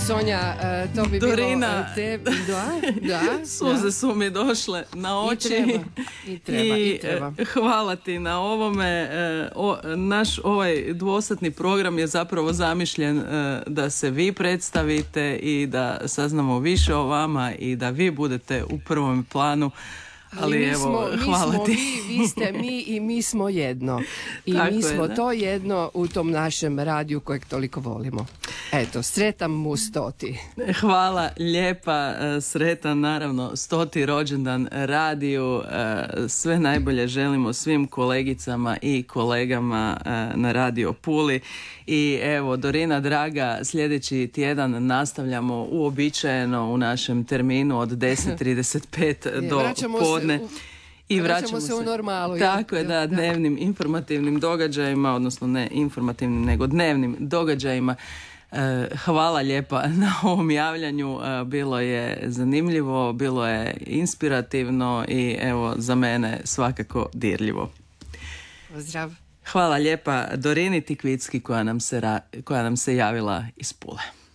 Sonja, to bi Dorina, bilo... Suze su mi došle na oči. I treba. Hvala ti na ovome. Naš ovaj dvosatni program je zapravo zamišljen da se vi predstavite i da saznamo više o vama i da vi budete u prvom planu. Ali evo, hvala ti. Vi ste mi i mi smo jedno. I tako mi smo je, to jedno u tom našem radiju kojeg toliko volimo. Eto, sretan mu 100. Hvala lijepa, sretan naravno 100. rođendan radiju. Sve najbolje želimo svim kolegicama i kolegama na Radio Puli. I evo, Dorina draga, sljedeći tjedan nastavljamo uobičajeno u našem terminu od 10:35 do podne. I vraćamo se u normalu. Tako je, da, dnevnim informativnim događajima, odnosno ne informativnim, nego dnevnim događajima. Hvala lijepa na ovom javljanju, bilo je zanimljivo, bilo je inspirativno i evo za mene svakako dirljivo. Pozdrav. Hvala lijepa Dorini Tikvicki koja nam se javila iz Pule.